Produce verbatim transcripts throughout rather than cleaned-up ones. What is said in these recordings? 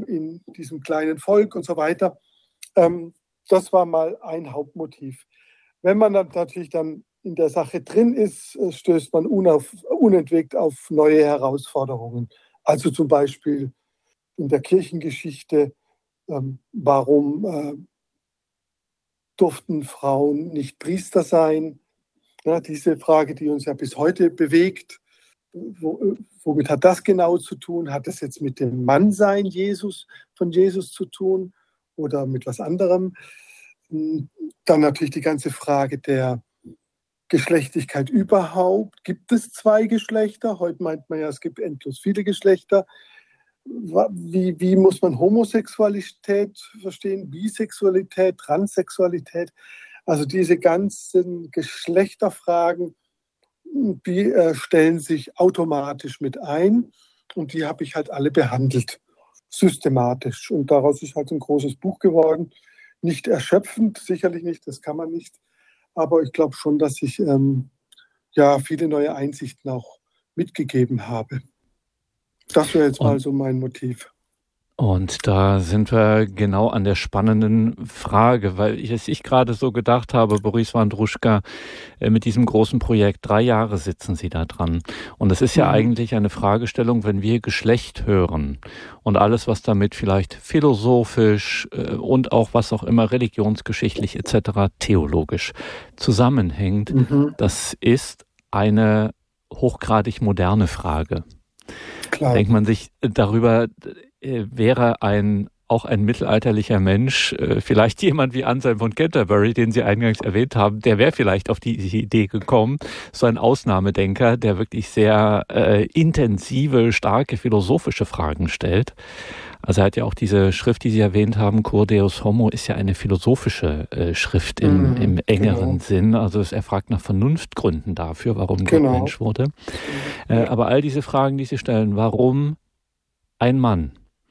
Ankommen in diesem kleinen Volk und so weiter. Ähm, das war mal ein Hauptmotiv. Wenn man dann natürlich dann in der Sache drin ist, stößt man unauf, unentwegt auf neue Herausforderungen. Also zum Beispiel in der Kirchengeschichte, ähm, warum äh, durften Frauen nicht Priester sein? Ja, diese Frage, die uns ja bis heute bewegt. Wo, womit hat das genau zu tun? Hat das jetzt mit dem Mannsein Jesus, von Jesus zu tun oder mit was anderem? Dann natürlich die ganze Frage der Geschlechtlichkeit überhaupt. Gibt es zwei Geschlechter? Heute meint man ja, es gibt endlos viele Geschlechter. Wie, wie muss man Homosexualität verstehen? Bisexualität, Transsexualität? Also diese ganzen Geschlechterfragen, die äh, stellen sich automatisch mit ein und die habe ich halt alle behandelt, systematisch. Und daraus ist halt ein großes Buch geworden. Nicht erschöpfend, sicherlich nicht, das kann man nicht. Aber ich glaube schon, dass ich ähm, ja, viele neue Einsichten auch mitgegeben habe. Das wäre jetzt und, mal so mein Motiv. Und da sind wir genau an der spannenden Frage, weil ich, ich gerade so gedacht habe, Boris Wandruschka, äh, mit diesem großen Projekt, drei Jahre sitzen Sie da dran. Und es ist ja mhm. eigentlich eine Fragestellung, wenn wir Geschlecht hören und alles, was damit vielleicht philosophisch äh, und auch was auch immer religionsgeschichtlich et cetera theologisch zusammenhängt, mhm. das ist eine hochgradig moderne Frage. Klar. Denkt man sich darüber, äh, wäre ein auch ein mittelalterlicher Mensch, äh, vielleicht jemand wie Anselm von Canterbury, den Sie eingangs erwähnt haben, der wäre vielleicht auf die, die Idee gekommen, so ein Ausnahmedenker, der wirklich sehr äh, intensive, starke philosophische Fragen stellt. Also er hat ja auch diese Schrift, die Sie erwähnt haben, Cur Deus Homo, ist ja eine philosophische äh, Schrift im, mm, im engeren genau. Sinn. Also er fragt nach Vernunftgründen dafür, warum genau. Gott Mensch wurde. Äh, aber all diese Fragen, die Sie stellen, warum ein Mann?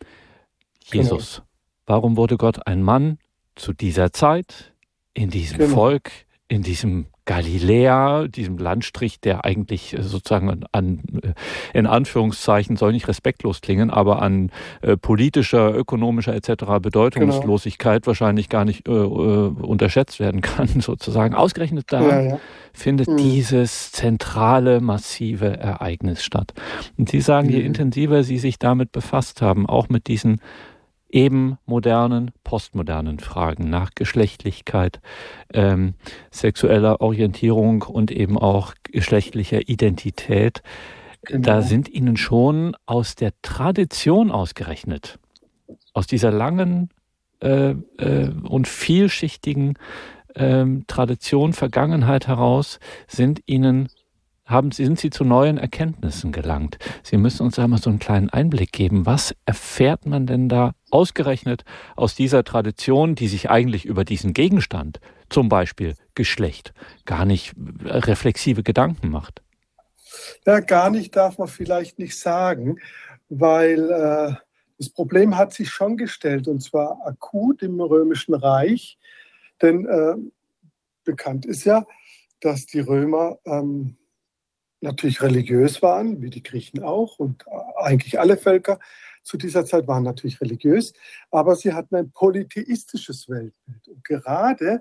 Jesus. Genau. Warum wurde Gott ein Mann zu dieser Zeit, in diesem genau. Volk, in diesem Galiläa, diesem Landstrich, der eigentlich sozusagen an, in Anführungszeichen, soll nicht respektlos klingen, aber an äh, politischer, ökonomischer et cetera Bedeutungslosigkeit genau. wahrscheinlich gar nicht äh, unterschätzt werden kann, sozusagen. Ausgerechnet da ja, ja. findet mhm. dieses zentrale, massive Ereignis statt. Und Sie sagen, mhm. je intensiver Sie sich damit befasst haben, auch mit diesen eben modernen, postmodernen Fragen nach Geschlechtlichkeit, ähm, sexueller Orientierung und eben auch geschlechtlicher Identität. Genau. Da sind Ihnen schon aus der Tradition ausgerechnet, aus dieser langen äh, äh, und vielschichtigen äh, Tradition, Vergangenheit heraus, sind Ihnen Haben, sind Sie zu neuen Erkenntnissen gelangt? Sie müssen uns da mal so einen kleinen Einblick geben. Was erfährt man denn da ausgerechnet aus dieser Tradition, die sich eigentlich über diesen Gegenstand, zum Beispiel Geschlecht, gar nicht reflexive Gedanken macht? Ja, gar nicht darf man vielleicht nicht sagen, weil äh, das Problem hat sich schon gestellt, und zwar akut im Römischen Reich. Denn äh, bekannt ist ja, dass die Römer ähm, natürlich religiös waren, wie die Griechen auch, und eigentlich alle Völker zu dieser Zeit waren natürlich religiös, aber sie hatten ein polytheistisches Weltbild. Und gerade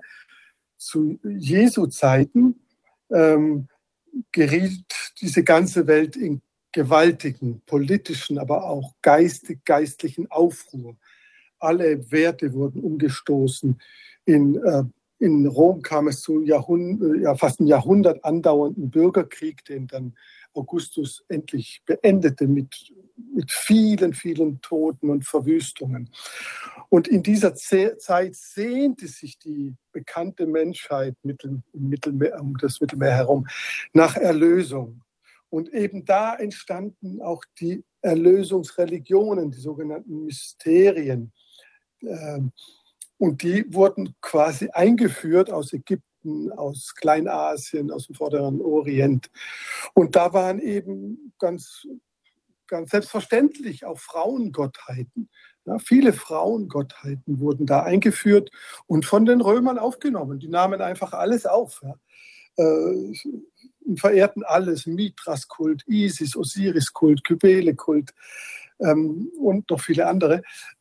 zu Jesu Zeiten ähm, geriet diese ganze Welt in gewaltigen politischen, aber auch geistig, geistlichen Aufruhr. Alle Werte wurden umgestoßen. In äh, In Rom kam es zu Jahrhundert, ja, fast ein Jahrhundert andauernden Bürgerkrieg, den dann Augustus endlich beendete mit, mit vielen, vielen Toten und Verwüstungen. Und in dieser Zeit sehnte sich die bekannte Menschheit mittel, im Mittelmeer, um das Mittelmeer herum nach Erlösung. Und eben da entstanden auch die Erlösungsreligionen, die sogenannten Mysterien. Ähm, Und die wurden quasi eingeführt aus Ägypten, aus Kleinasien, aus dem Vorderen Orient. Und da waren eben ganz, ganz selbstverständlich auch Frauengottheiten. Ja, viele Frauengottheiten wurden da eingeführt und von den Römern aufgenommen. Die nahmen einfach alles auf. Ja. Äh, und verehrten alles, Mithras-Kult, Isis, Osiris-Kult, Kybele-Kult ähm, und noch viele andere.